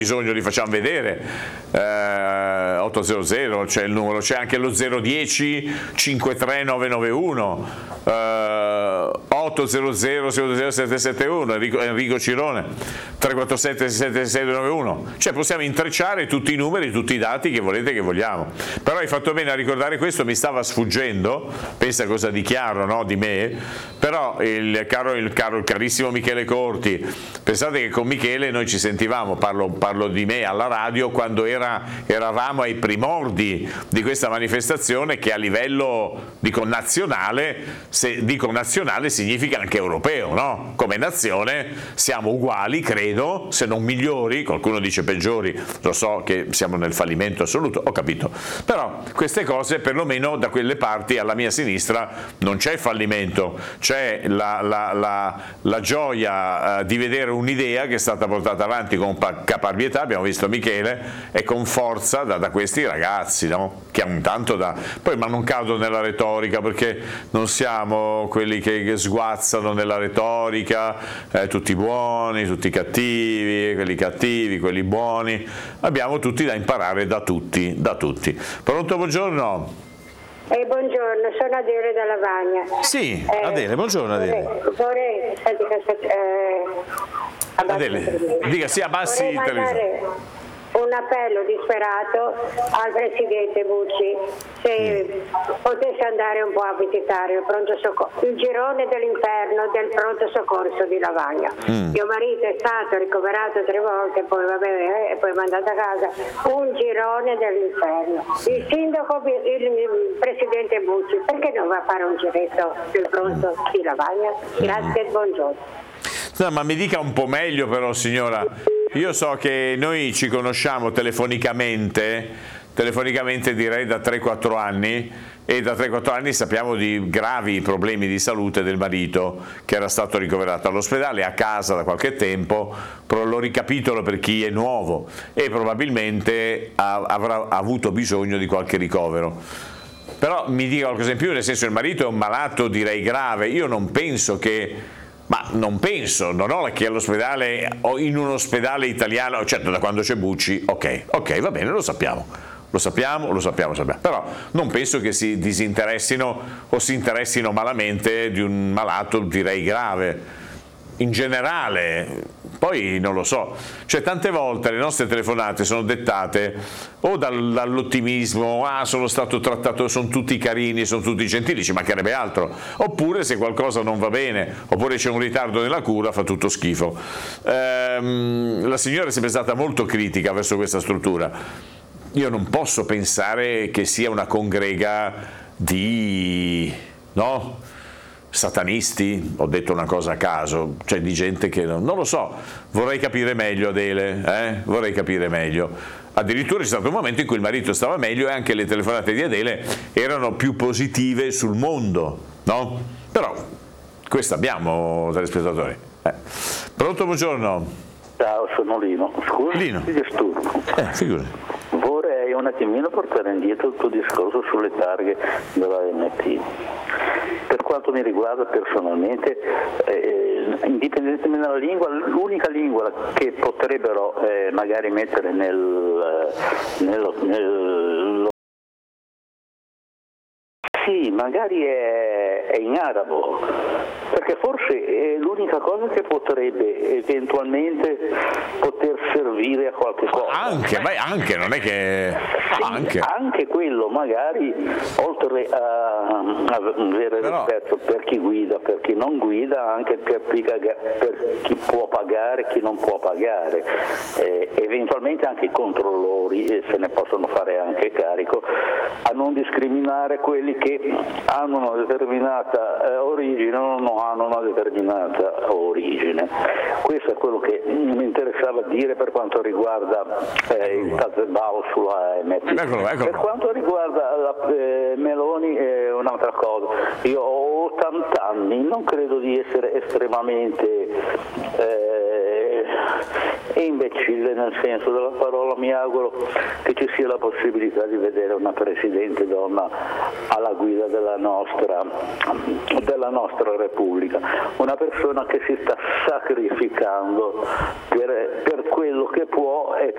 bisogno li facciamo vedere. 800 c'è il numero, c'è anche lo 010 53991 800 771 Enrico Cirone 347 76691, cioè possiamo intrecciare tutti i numeri, tutti i dati che volete, che vogliamo. Però hai fatto bene a ricordare questo, mi stava sfuggendo, pensa cosa dichiaro, no, di me. Però il carissimo Michele Corti, pensate che con Michele noi ci sentivamo, parlo di me alla radio, quando eravamo ai primordi di questa manifestazione, che a livello, dico nazionale, se dico nazionale significa anche europeo, no? Come nazione siamo uguali, credo, se non migliori, qualcuno dice peggiori, lo so che siamo nel fallimento assoluto, ho capito, però queste cose perlomeno da quelle parti alla mia sinistra non c'è fallimento, c'è la gioia di vedere un'idea che è stata portata avanti con caparbietà, abbiamo visto Michele, e con forza da questi ragazzi, no? Che hanno tanto da... Poi, ma non cado nella retorica, perché non siamo quelli che sguazzano nella retorica, tutti buoni, tutti cattivi, quelli buoni, abbiamo tutti da imparare da tutti. Pronto, buongiorno? Buongiorno, sono Adele da Lavagna. Sì, Adele, buongiorno Adele. Vorrei Adele, dica, sì, abbassi il televisore. Un appello disperato al Presidente Bucci, se potesse andare un po' a visitare il girone dell'inferno del pronto soccorso di Lavagna. Mio marito è stato ricoverato 3 volte, poi poi mandato a casa. Un girone dell'inferno. Il sindaco, il Presidente Bucci, perché non va a fare un giretto del pronto di Lavagna? Grazie e buongiorno. No, ma mi dica un po' meglio però, signora. Io so che noi ci conosciamo telefonicamente direi da 3-4 anni, e da 3-4 anni sappiamo di gravi problemi di salute del marito, che era stato ricoverato all'ospedale, a casa da qualche tempo, lo ricapitolo per chi è nuovo, e probabilmente avrà avuto bisogno di qualche ricovero. Però mi dica qualcosa in più, nel senso, il marito è un malato, direi grave. Io non penso che... non ho che all'ospedale o in un ospedale italiano, certo da quando c'è Bucci, ok, va bene, lo sappiamo, però non penso che si disinteressino o si interessino malamente di un malato, direi grave. In generale, poi non lo so, cioè tante volte le nostre telefonate sono dettate o dall'ottimismo, sono stato trattato, sono tutti carini, sono tutti gentili, ci mancherebbe altro, oppure se qualcosa non va bene, oppure c'è un ritardo nella cura, fa tutto schifo. La signora è sempre stata molto critica verso questa struttura. Io non posso pensare che sia una congrega di... no? Satanisti, ho detto una cosa a caso, cioè di gente che non lo so, vorrei capire meglio, Adele, vorrei capire meglio. Addirittura c'è stato un momento in cui il marito stava meglio e anche le telefonate di Adele erano più positive sul mondo, no? Però questo abbiamo, telespettatori. Pronto, buongiorno. Ciao, sono Lino. Scusa, Lino. ti disturbo. Figurati. Vorrei un attimino portare indietro il tuo discorso sulle targhe della AMT. Per quanto mi riguarda personalmente, indipendentemente dalla lingua, l'unica lingua che potrebbero magari mettere sì, magari è in arabo, perché forse è l'unica cosa che potrebbe eventualmente poter servire a qualche cosa. Anche, non è che... Sì, anche quello magari, oltre a avere rispetto per chi guida, per chi non guida, anche per chi può pagare, chi non può pagare, eventualmente anche i controllori se ne possono fare anche carico, a non discriminare quelli che hanno una determinata origine o non hanno una determinata origine. Questo è quello che mi interessava dire per quanto riguarda il Tazebao sulla AMT. Per quanto riguarda la Meloni è un'altra cosa. Io ho 80 anni, non credo di essere estremamente imbecille nel senso della parola, mi auguro che ci sia la possibilità di vedere una Presidente donna alla guida della nostra Repubblica, una persona che si sta sacrificando per quello che può e